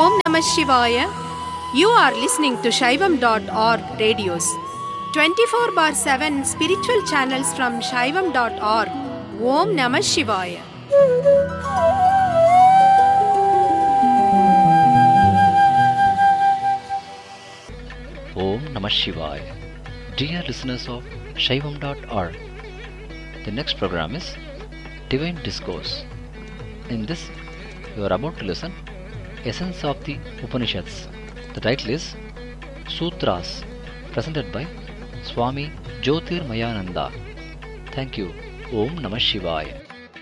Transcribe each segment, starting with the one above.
Om Namah Shivaya. You are listening to Shaivam.org radios. 24/7 spiritual channels from Shaivam.org. Om Namah Shivaya. Om Namah Shivaya. Dear listeners of Shaivam.org, the next program is Divine Discourse. In this, you are about to listen Essence of the Upanishads. The title is Sutras, presented by Swami Jyotirmayananda. Thank you. Om Namah Shivaya.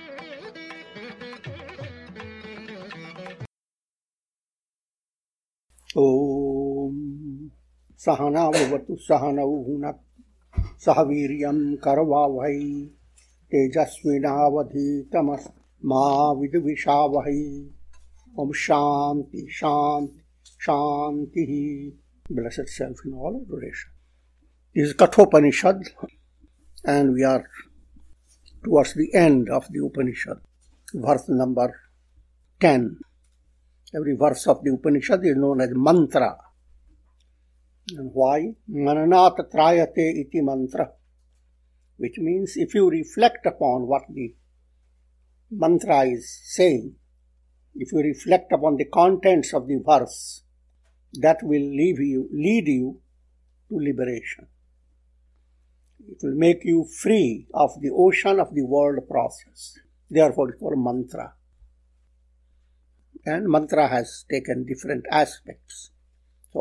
Om Sahana Bhavatu Sahana Bhunat Sahaviryam Karavavai Tejasvinavadhi Tamas Ma Vidvishavai. Om Shanti Shanti Shanti. Blessed Self in all adoration. This is Kathopanishad, and we are towards the end of the Upanishad, verse number 10. Every verse of the Upanishad is known as mantra. And why? Mananat trayate iti mantra, which means if you reflect upon what the mantra is saying, if you reflect upon the contents of the verse, that will lead you to liberation. It will make you free of the ocean of the world process. Therefore, it's called mantra. And mantra has taken different aspects. So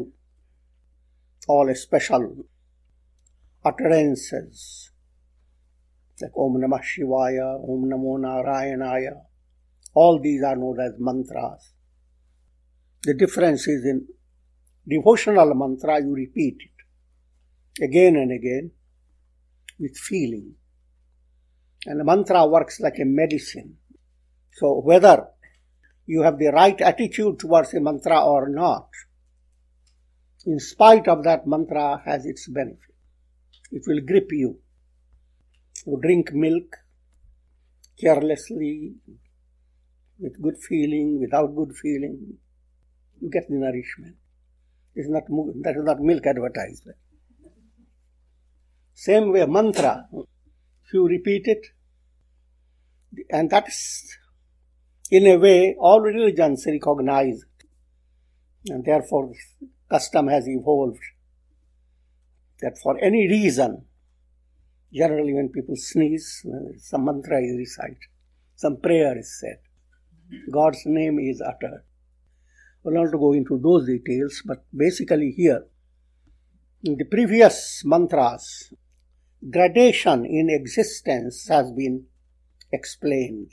all special utterances like Om Namah Shivaya, Om Namo Narayanaya, all these are known as mantras. The difference is in devotional mantra, you repeat it again and again with feeling. And the mantra works like a medicine. So whether you have the right attitude towards a mantra or not, in spite of that, mantra has its benefit. It will grip you. You drink milk carelessly, with good feeling, without good feeling, you get the nourishment. That is not milk advertisement. Same way, mantra, if you repeat it, and that is, in a way, all religions recognize it. And therefore, custom has evolved that for any reason, generally when people sneeze, some mantra is recited, some prayer is said, God's name is uttered. I will not go into those details, but basically here, in the previous mantras, gradation in existence has been explained.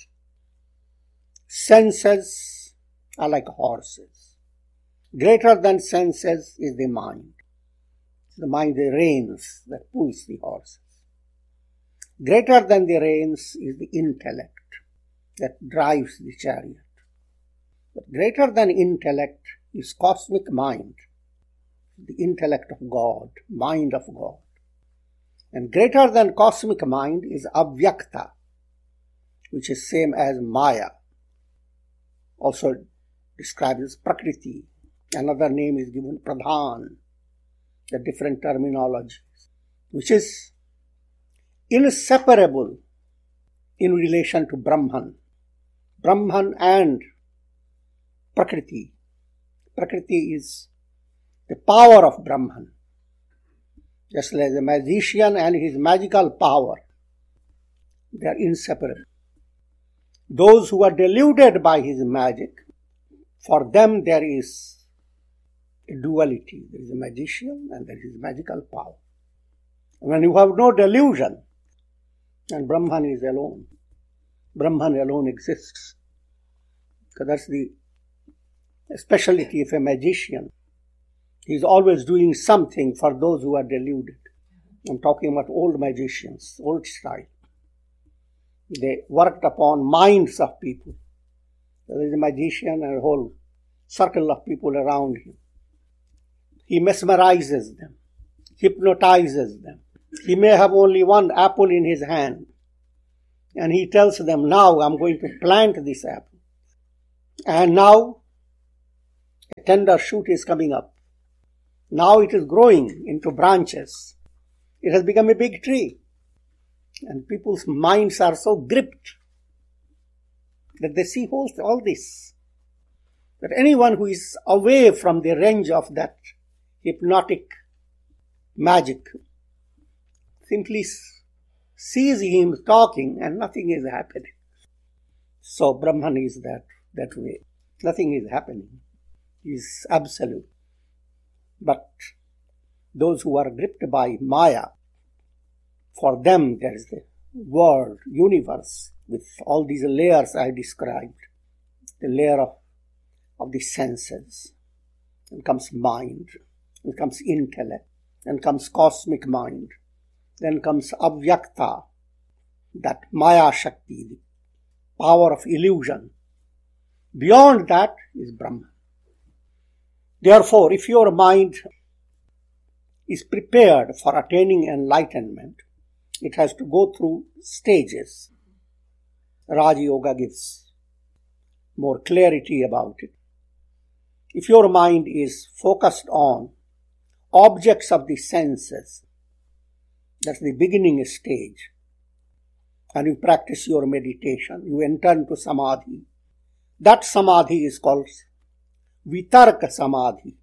Senses are like horses. Greater than senses is the mind. The mind, the reins that pulls the horses. Greater than the reins is the intellect that drives the chariot. But greater than intellect is cosmic mind, the intellect of God, mind of God. And greater than cosmic mind is avyakta, which is same as Maya, also described as Prakriti. Another name is given Pradhan, the different terminologies, which is inseparable in relation to Brahman. Brahman and Prakriti. Prakriti is the power of Brahman. Just like the magician and his magical power, they are inseparable. Those who are deluded by his magic, for them there is a duality. There is a magician and there is magical power. When you have no delusion, and Brahman is alone. Brahman alone exists. Because that's the speciality of a magician. He is always doing something for those who are deluded. I'm talking about old magicians, old style. They worked upon minds of people. There is a magician and a whole circle of people around him. He mesmerizes them, hypnotizes them. He may have only one apple in his hand. And he tells them, now I'm going to plant this apple. And now A tender shoot is coming up. Now it is growing into branches. It has become a big tree. And people's minds are so gripped that they see all this. That anyone who is away from the range of that hypnotic magic simply sees him talking and nothing is happening. So Brahman is that way. Nothing is happening. He is absolute. But those who are gripped by Maya, for them there is the world, universe, with all these layers I described. The layer of the senses. Then comes mind. Then comes intellect. Then comes cosmic mind. Then comes Avyakta, that Maya Shakti, the power of illusion. Beyond that is Brahman. Therefore, if your mind is prepared for attaining enlightenment, it has to go through stages. Raja Yoga gives more clarity about it. If your mind is focused on objects of the senses, that's the beginning stage, and you practice your meditation, you enter into Samadhi. That Samadhi is called Vitarka Samadhi.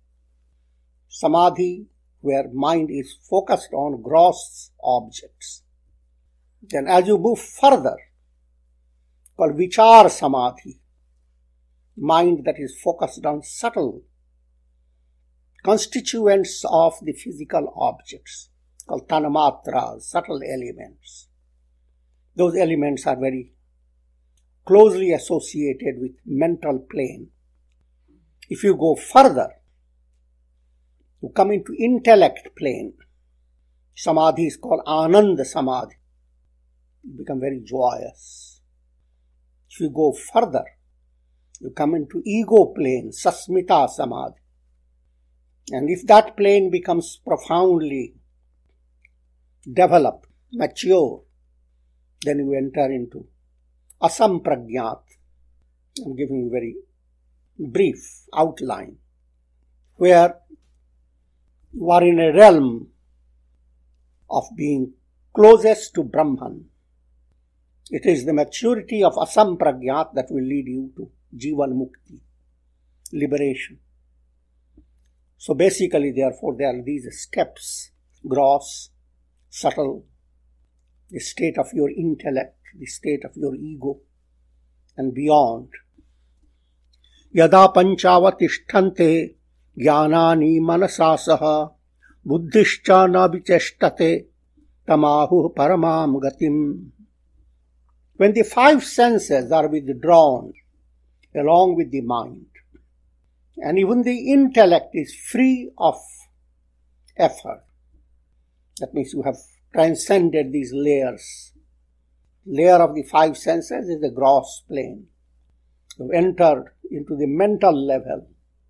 Samadhi where mind is focused on gross objects. Then as you move further, called Vichar Samadhi, mind that is focused on subtle constituents of the physical objects, called Tanamatras, subtle elements. Those elements are very closely associated with mental plane. If you go further, you come into intellect plane. Samadhi is called Ananda Samadhi. You become very joyous. If you go further, you come into ego plane, Sasmita Samadhi. And if that plane becomes profoundly developed, mature, then you enter into Asampragyat. I'm giving you a very brief outline, where you are in a realm of being closest to Brahman. It is the maturity of Asampragyat that will lead you to Jivan Mukti, liberation. So basically, therefore, there are these steps: gross, subtle, the state of your intellect, the state of your ego, and beyond. Yada panchavatishtante jnanani manasasaha buddhischa nabicheshtate tamahu paramam gatim. When the five senses are withdrawn along with the mind, and even the intellect is free of effort, that means you have transcended these layers. Layer of the five senses is the gross plane. You entered into the mental level,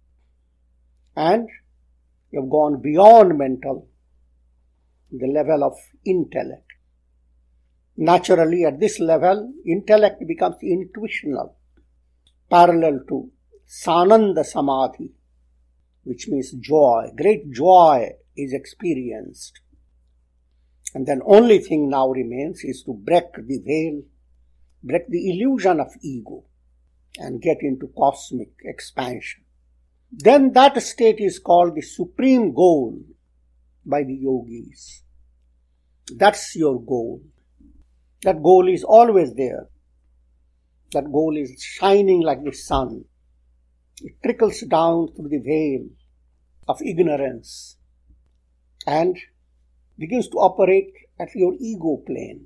and you have gone beyond mental, the level of intellect. Naturally, at this level, intellect becomes intuitional, parallel to Sananda Samadhi, which means joy. Great joy is experienced. And then only thing now remains is to break the veil, break the illusion of ego, and get into cosmic expansion. Then that state is called the supreme goal by the yogis. That's your goal. That goal is always there. That goal is shining like the sun. It trickles down through the veil of ignorance and begins to operate at your ego plane.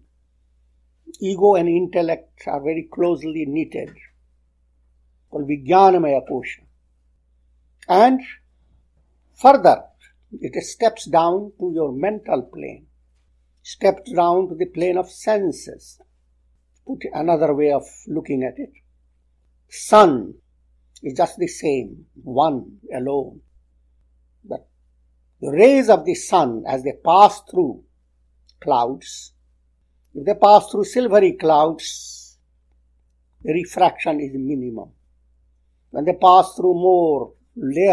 Ego and intellect are very closely knitted, called Vijnanamaya Kosha. And further, it steps down to your mental plane, steps down to the plane of senses. Put another way of looking at it. Sun is just the same, one alone. But the rays of the sun, as they pass through clouds, if they pass through silvery clouds, the refraction is minimum. When they pass through more layers